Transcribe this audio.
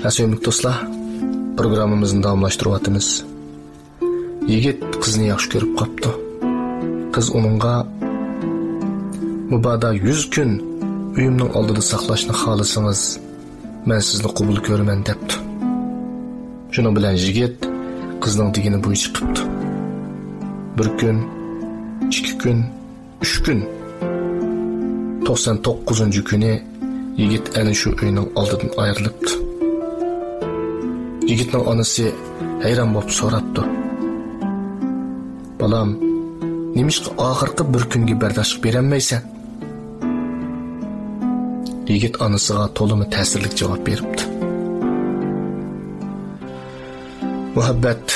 Sevimli dostlar, programımızın davamlaştırıvatımız. Yigit kızını yaxşı görüp qaptı. Kız onunğa "Mubada 100 gün uyumның aldıda saqlashni xohlasangiz, men sizni qabul ko'raman" debdi. Şunu bilen yigit kızning degini bo'yicha qipti. 1 gün, 2 gün, 3 gün. 99. günü yigit ana shu uyning oldidan ayrilibdi. Yigitning onasi hayron bo'lib so'rabdi: "Balam, nimishqa oxirgi 1 kunga bardoshlik berolmaysan?" Yigit onasiga to'limi ta'sirli javob beribdi: "Muhabbat